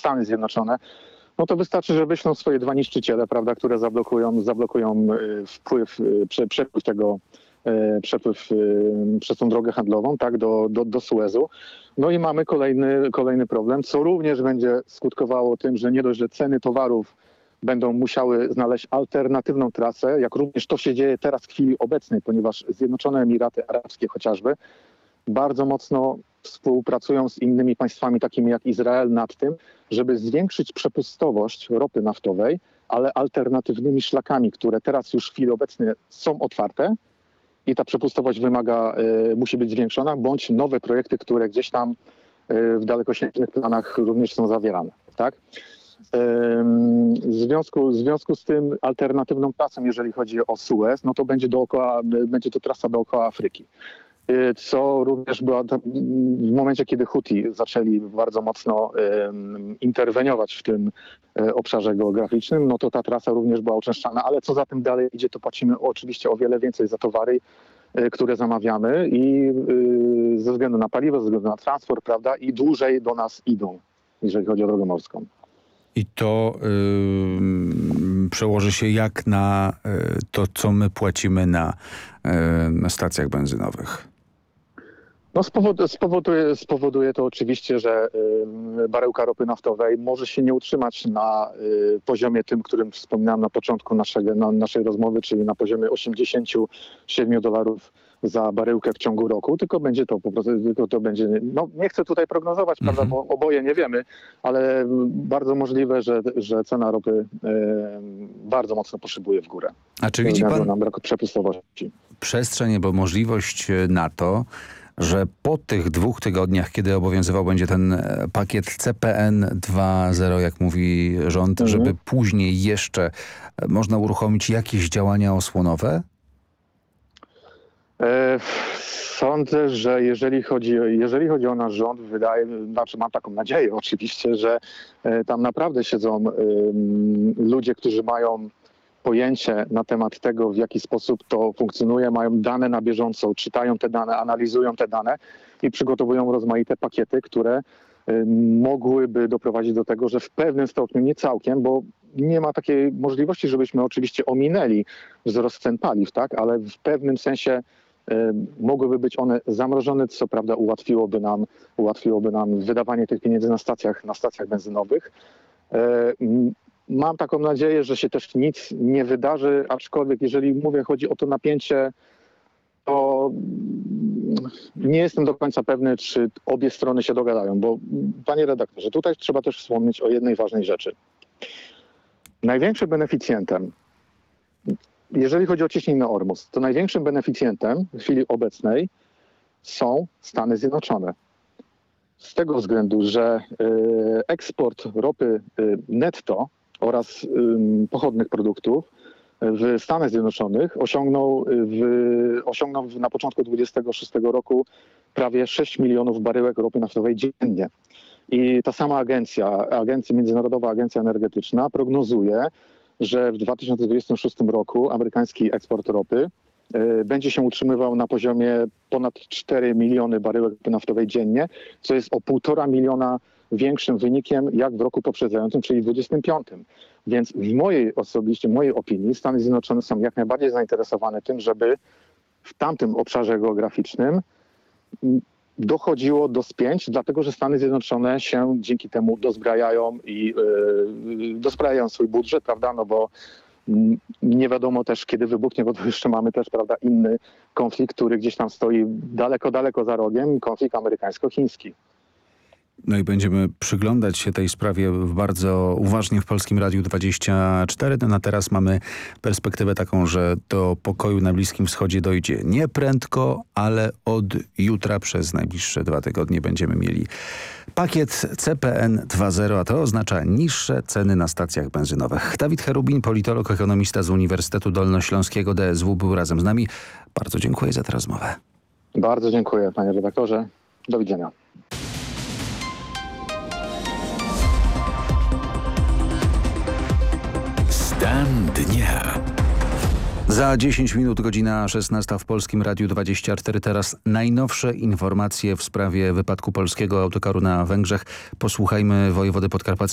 Stany Zjednoczone, no to wystarczy, że wyślą swoje 2 niszczyciele, prawda, które zablokują przepływ tego, przez tą drogę handlową, tak, do Suezu. No i mamy kolejny problem, co również będzie skutkowało tym, że nie dość, że ceny towarów będą musiały znaleźć alternatywną trasę, jak również to się dzieje teraz w chwili obecnej, ponieważ Zjednoczone Emiraty Arabskie chociażby bardzo mocno współpracują z innymi państwami takimi jak Izrael nad tym, żeby zwiększyć przepustowość ropy naftowej, ale alternatywnymi szlakami, które teraz już w chwili obecnej są otwarte i ta przepustowość musi być zwiększona, bądź nowe projekty, które gdzieś tam w dalekosiężnych planach również są zawierane. Tak? W związku z tym alternatywną trasą, jeżeli chodzi o Suez, no to będzie to trasa dookoła Afryki. Co również była w momencie, kiedy Huti zaczęli bardzo mocno interweniować w tym obszarze geograficznym, no to ta trasa również była uczęszczana, ale co za tym dalej idzie, to płacimy oczywiście o wiele więcej za towary, które zamawiamy i ze względu na paliwo, ze względu na transport, prawda, i dłużej do nas idą, jeżeli chodzi o drogę morską. I to przełoży się jak na to, co my płacimy na stacjach benzynowych? No spowoduje to oczywiście, że baryłka ropy naftowej może się nie utrzymać na poziomie tym, którym wspominałem na początku naszej rozmowy, czyli na poziomie $87 za baryłkę w ciągu roku, tylko będzie to po prostu, no nie chcę tutaj prognozować, prawda, bo oboje nie wiemy, ale bardzo możliwe, że cena ropy bardzo mocno poszybuje w górę. A czy widzi pan nam brak przepustowości? Przestrzeń albo możliwość na to, że po tych 2 tygodniach, kiedy obowiązywał będzie ten pakiet CPN 2.0, jak mówi rząd, żeby później jeszcze można uruchomić jakieś działania osłonowe? Sądzę, że jeżeli chodzi o nasz rząd, mam taką nadzieję oczywiście, że tam naprawdę siedzą ludzie, którzy mają pojęcie na temat tego, w jaki sposób to funkcjonuje, mają dane na bieżąco, czytają te dane, analizują te dane i przygotowują rozmaite pakiety, które mogłyby doprowadzić do tego, że w pewnym stopniu, nie całkiem, bo nie ma takiej możliwości, żebyśmy oczywiście ominęli wzrost cen paliw, tak, ale w pewnym sensie mogłyby być one zamrożone, co prawda ułatwiłoby nam wydawanie tych pieniędzy na stacjach benzynowych. Mam taką nadzieję, że się też nic nie wydarzy, aczkolwiek jeżeli chodzi o to napięcie, to nie jestem do końca pewny, czy obie strony się dogadają, bo panie redaktorze, tutaj trzeba też wspomnieć o jednej ważnej rzeczy. Największym beneficjentem, jeżeli chodzi o cieśninę Ormus, to największym beneficjentem w chwili obecnej są Stany Zjednoczone. Z tego względu, że eksport ropy netto oraz pochodnych produktów w Stanach Zjednoczonych osiągnął na początku 2026 roku prawie 6 milionów baryłek ropy naftowej dziennie. I ta sama Międzynarodowa Agencja Energetyczna prognozuje, że w 2026 roku amerykański eksport ropy będzie się utrzymywał na poziomie ponad 4 miliony baryłek ropy naftowej dziennie, co jest o 1,5 miliona większym wynikiem jak w roku poprzedzającym, czyli w 2025. Więc w mojej opinii Stany Zjednoczone są jak najbardziej zainteresowane tym, żeby w tamtym obszarze geograficznym dochodziło do spięć, dlatego że Stany Zjednoczone się dzięki temu dozbrajają i dozbrajają swój budżet, prawda, no bo nie wiadomo też, kiedy wybuchnie, bo to jeszcze mamy też, prawda, inny konflikt, który gdzieś tam stoi daleko za rogiem, konflikt amerykańsko-chiński. No i będziemy przyglądać się tej sprawie bardzo uważnie w Polskim Radiu 24. No a teraz mamy perspektywę taką, że do pokoju na Bliskim Wschodzie dojdzie nie prędko, ale od jutra przez najbliższe 2 tygodnie będziemy mieli pakiet CPN 2.0, a to oznacza niższe ceny na stacjach benzynowych. Dawid Cherubin, politolog, ekonomista z Uniwersytetu Dolnośląskiego DSW był razem z nami. Bardzo dziękuję za tę rozmowę. Bardzo dziękuję, panie redaktorze. Do widzenia. Stan dnia. Za 10 minut godzina 16 w Polskim Radiu 24. Teraz najnowsze informacje w sprawie wypadku polskiego autokaru na Węgrzech. Posłuchajmy wojewody podkarpackiego.